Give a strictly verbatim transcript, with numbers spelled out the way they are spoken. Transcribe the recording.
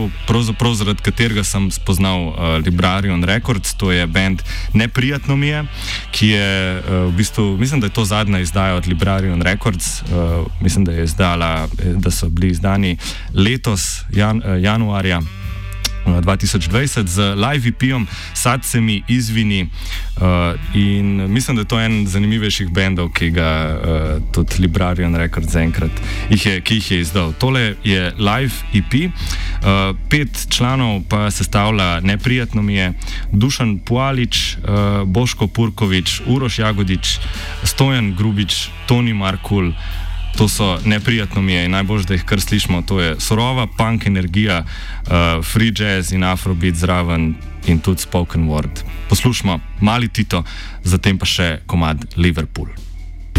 pravzaprav zaradi katerega sem spoznal uh, Librarian Records. To je band Neprijatno mi je, ki je uh, v bistvu, mislim, da je to zadnja izdaja od Librarian Records. Uh, mislim, da je izdala, da so bili izdani letos, jan, uh, januarja dva tisoč dvajset z live E P-om Sad se mi izvini, uh, in mislim, da je to en zanimivejših bendov, ki ga uh, tudi Librarian Records zaenkrat jih je, ki jih je izdal. Tole je live E P, uh, pet članov pa sestavlja Neprijatno mi je: Dušan Pualič, uh, Boško Purkovič, Uroš Jagodič, Stojan Grubič, Toni Markul. To so Neprijatno mi je in najbolj, da jih kar slišimo, to je surova punk energija, uh, free jazz in afrobeat zraven in tudi spoken word. Poslušamo Mali Tito, zatem pa še komad Liverpool.